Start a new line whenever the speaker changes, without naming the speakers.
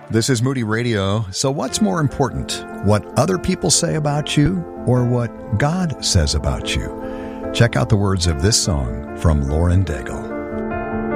This is Moody Radio. So what's more important, what other people say about you or what God says about you? Check out the words of this song from Lauren Daigle.